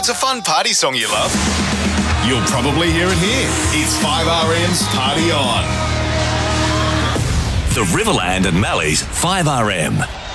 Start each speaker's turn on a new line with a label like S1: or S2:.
S1: What's a fun party song you love?
S2: You'll probably hear it here. It's 5RM's Party On.
S3: The Riverland and Mally's 5RM.